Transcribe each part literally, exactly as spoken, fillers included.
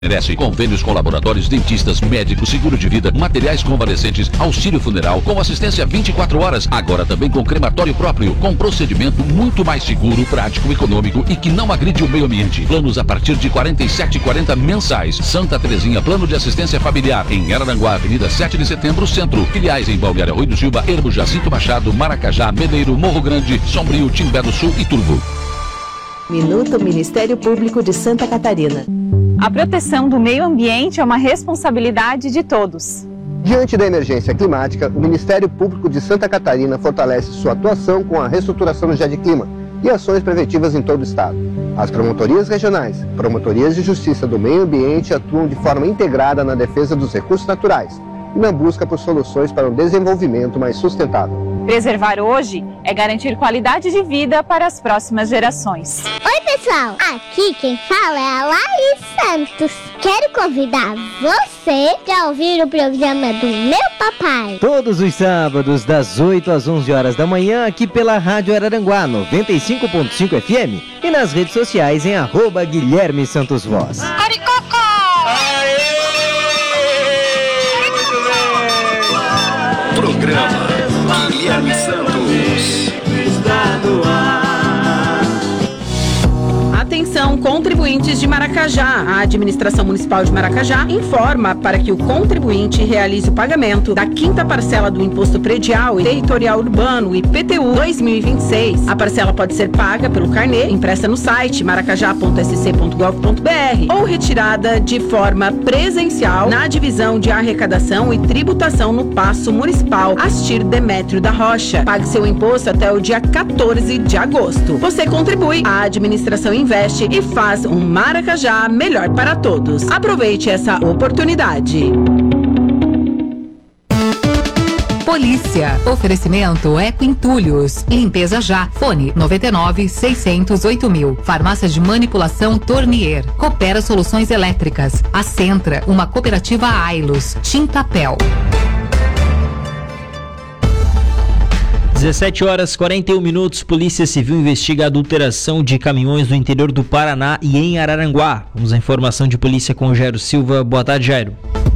merece. Convênios com laboratórios, dentistas, médicos, seguro de vida, materiais convalescentes, auxílio funeral, com assistência vinte e quatro horas. Agora também com crematório próprio, com procedimento muito mais seguro, prático, econômico e que não agride o meio ambiente. Planos a partir de quarenta e sete reais e quarenta centavos mensais. Santa Terezinha, plano de assistência familiar, em Araranguá, Avenida sete de Setembro, Centro. Filiais em Balneário Rui do Silva, Ermo, Jacinto Machado, Maracajá, Medeiro, Morro Grande, Sombrio, Timbé do Sul e Turvo. Minuto Ministério Público de Santa Catarina. A proteção do meio ambiente é uma responsabilidade de todos. Diante da emergência climática, o Ministério Público de Santa Catarina fortalece sua atuação com a reestruturação do GEDclima e ações preventivas em todo o estado. As promotorias regionais, promotorias de justiça do meio ambiente atuam de forma integrada na defesa dos recursos naturais e na busca por soluções para um desenvolvimento mais sustentável. Preservar hoje é garantir qualidade de vida para as próximas gerações. Oi, pessoal! Aqui quem fala é a Laís Santos. Quero convidar você para ouvir o programa do meu papai. Todos os sábados, das oito às onze horas da manhã, aqui pela Rádio Araranguá, noventa e cinco ponto cinco F M, e nas redes sociais em arroba Guilherme Santos Voz. Aricoco! Programa Guilherme Santos. Está no ar. Atenção, contribuintes de Maracajá. A Administração Municipal de Maracajá informa para que o contribuinte realize o pagamento da quinta parcela do Imposto Predial e Territorial Urbano, I P T U dois mil e vinte e seis. A parcela pode ser paga pelo carnê, impressa no site maracajá ponto s c ponto gov ponto b r ou retirada de forma presencial na Divisão de Arrecadação e Tributação no Paço Municipal Astir Demétrio da Rocha. Pague seu imposto até o dia quatorze de agosto. Você contribui, a administração investe e faz um Maracajá melhor para todos. Aproveite essa oportunidade. Polícia. Oferecimento Eco Entulhos. Limpeza já. Fone noventa e nove, seiscentos, oito mil. Farmácia de Manipulação Tornier. Coopera Soluções Elétricas. A Centra, uma cooperativa Ailos. Tintapel. dezessete horas e quarenta e um minutos, Polícia Civil investiga a adulteração de caminhões no interior do Paraná e em Araranguá. Vamos à informação de polícia com o Jairo Silva. Boa tarde, Jairo.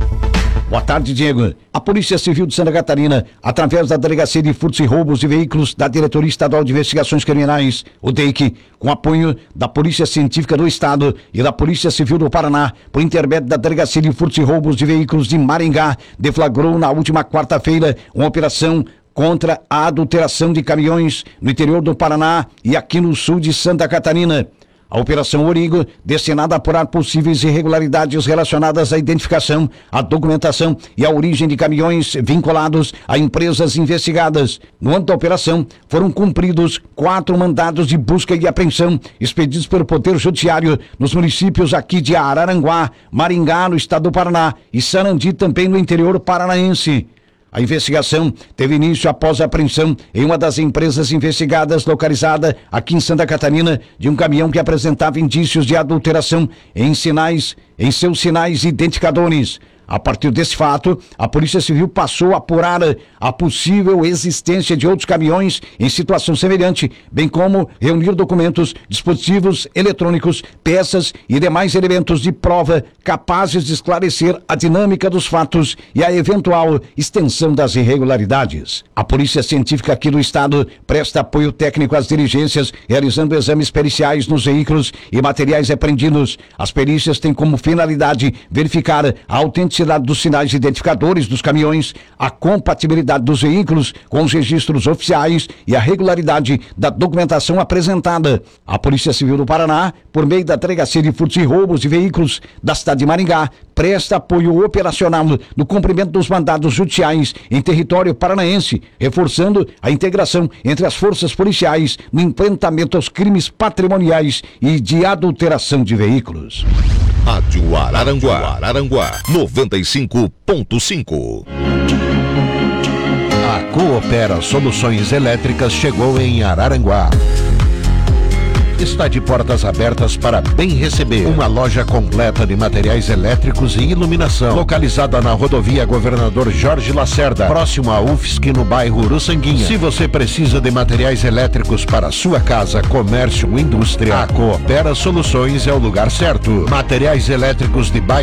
Boa tarde, Diego. A Polícia Civil de Santa Catarina, através da Delegacia de Furtos e Roubos de Veículos da Diretoria Estadual de Investigações Criminais, o D E I C, com apoio da Polícia Científica do Estado e da Polícia Civil do Paraná, por intermédio da Delegacia de Furtos e Roubos de Veículos de Maringá, deflagrou na última quarta-feira uma operação contra a adulteração de caminhões no interior do Paraná e aqui no sul de Santa Catarina. A Operação Origo, destinada a apurar possíveis irregularidades relacionadas à identificação, à documentação e à origem de caminhões vinculados a empresas investigadas. No âmbito da operação, foram cumpridos quatro mandados de busca e apreensão expedidos pelo Poder Judiciário nos municípios aqui de Araranguá, Maringá, no estado do Paraná, e Sarandi, também no interior paranaense. A investigação teve início após a apreensão em uma das empresas investigadas localizada aqui em Santa Catarina de um caminhão que apresentava indícios de adulteração em sinais, em seus sinais identificadores. A partir desse fato, a Polícia Civil passou a apurar a possível existência de outros caminhões em situação semelhante, bem como reunir documentos, dispositivos eletrônicos, peças e demais elementos de prova capazes de esclarecer a dinâmica dos fatos e a eventual extensão das irregularidades. A Polícia Científica aqui do Estado presta apoio técnico às diligências, realizando exames periciais nos veículos e materiais apreendidos. As perícias têm como finalidade verificar a autenticidade dos sinais identificadores dos caminhões, a compatibilidade dos veículos com os registros oficiais e a regularidade da documentação apresentada. A Polícia Civil do Paraná, por meio da Delegacia de Furtos e Roubos de Veículos da cidade de Maringá, presta apoio operacional no cumprimento dos mandados judiciais em território paranaense, reforçando a integração entre as forças policiais no enfrentamento aos crimes patrimoniais e de adulteração de veículos. Rádio Araranguá, Araranguá, noventa e cinco ponto cinco. A Coopera Soluções Elétricas chegou em Araranguá. está de portas abertas para bem receber. Uma loja completa de materiais elétricos e iluminação, localizada na rodovia Governador Jorge Lacerda, próximo à U F S C, no bairro Uruçanguinha. Se você precisa de materiais elétricos para sua casa, comércio ou indústria, a Coopera Soluções é o lugar certo. Materiais elétricos de baixa